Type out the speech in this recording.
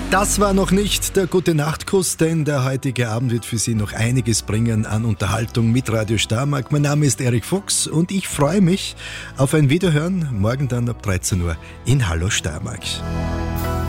Das war noch nicht der Gute-Nacht-Kuss, denn der heutige Abend wird für Sie noch einiges bringen an Unterhaltung mit Radio Steiermark. Mein Name ist Erik Fuchs und ich freue mich auf ein Wiederhören morgen dann ab 13 Uhr in Hallo Steiermark.